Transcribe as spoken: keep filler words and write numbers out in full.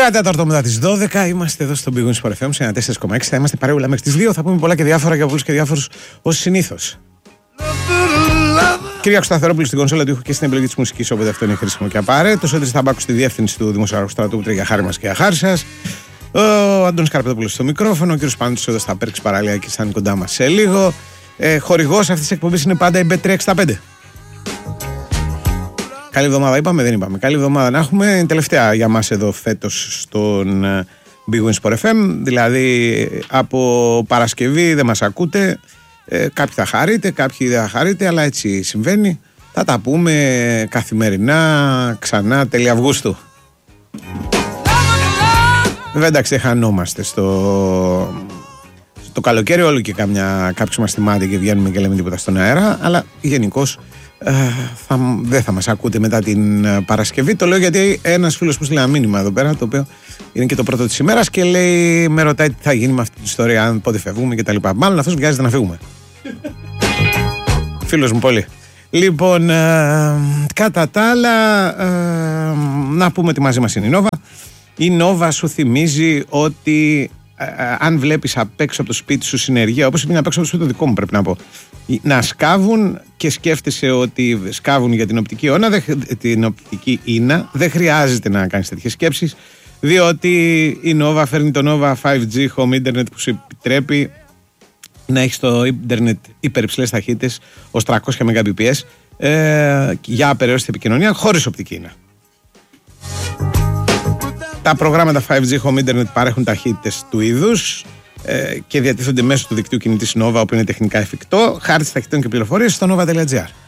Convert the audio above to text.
Ένα τέταρτο μετά τις δώδεκα είμαστε εδώ στο Big Win Sport εφ εμ σε ένα τέσσερα κόμμα έξι. Θα είμαστε παρέουλα μέχρι τις δύο. Θα πούμε πολλά και διάφορα για πολλούς και διάφορους ως συνήθως. Κυρία Σταθερόπουλη στην κονσόλα του ήχου και στην επιλογή της μουσικής, όποτε αυτό είναι χρήσιμο και απαραίτητο. Σόντρης Ταμπάκου στη διεύθυνση του Δημοσιογράφου Στρατού που για χάρη μας και για χάρη σας. Ο Αντώνης Καρπετόπουλος στο μικρόφωνο. Ο κ. Πάντης εδώ στα Πέρξ παραλία και σαν κοντά μας σε λίγο. Ε, χορηγός αυτής της εκπομπής είναι πάντα η μπετ τριακόσια εξήντα πέντε. Καλή εβδομάδα είπαμε, δεν είπαμε. Καλή εβδομάδα να έχουμε. Είναι τελευταία για μας εδώ φέτος στον Big Win Sport εφ εμ. Δηλαδή από Παρασκευή δεν μας ακούτε. Ε, κάποιοι θα χαρείτε, κάποιοι δεν θα χαρείτε, αλλά έτσι συμβαίνει. Θα τα πούμε καθημερινά ξανά τέλη Αυγούστου. Βέβαια εντάξει δεν χανόμαστε στο, στο καλοκαίρι, όλο και καμιά, κάποιος μας θυμάται και βγαίνουμε και λέμε τίποτα στον αέρα, αλλά γενικώς ε, θα, δεν θα μας ακούτε μετά την Παρασκευή. Το λέω γιατί ένας φίλος που στείλε ένα μήνυμα εδώ πέρα, το οποίο είναι και το πρώτο της ημέρας και λέει, με ρωτάει τι θα γίνει με αυτή την ιστορία, αν πότε φεύγουμε κτλ. Μάλλον αυτός βιάζεται να φύγουμε. Φίλος μου πολύ. Λοιπόν, ε, κατά τα άλλα, ε, να πούμε ότι μαζί μας είναι η Νόβα. Η Νόβα σου θυμίζει ότι ε, ε, αν βλέπεις απ' έξω από το σπίτι σου συνεργεία, όπως είναι απ' έξω από το σπίτι το δικό μου πρέπει να πω, να σκάβουν και σκέφτεσαι ότι σκάβουν για την οπτική όνα, δε, την οπτική ίνα, δεν χρειάζεται να κάνεις τέτοιες σκέψεις, διότι η Νόβα φέρνει το Nova φάιβ τζι Home Internet που σου επιτρέπει να έχεις το ίντερνετ υπερυψηλές ταχύτητες ως τριακόσια Mbps ε, για απεριόριστη επικοινωνία χωρίς οπτική ίνα. Τα προγράμματα φάιβ τζι Home Internet παρέχουν ταχύτητες του είδους ε, και διατίθενται μέσω του δικτύου κινητής Nova, όπου είναι τεχνικά εφικτό. Χάρτης ταχυτήτων και πληροφορίες στο nova τελεία gr.